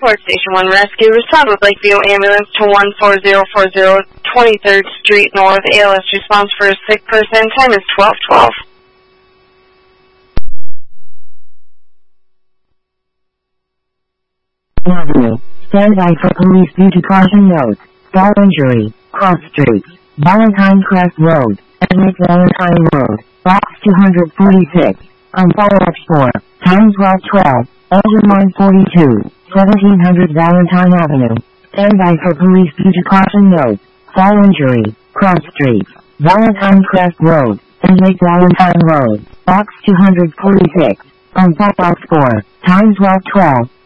Report Station 1 Rescue. Respond with Lakeview Ambulance to 14040 23rd Street North. ALS response for a sick person. Time is 12:12. Avenue. Stand by for police due to caution note. Fall injury. Cross Street. Valentine Crest Road. Edmund Valentine Road. Box 246. On follow-up 4. Time 12:12. Engine line 42. 1700 Valentine Avenue. Stand by for police due to caution note. Fall injury. Cross Street. Valentine Crest Road. Edmund Valentine Road. Box 246. On follow-up 4. Time 12:12.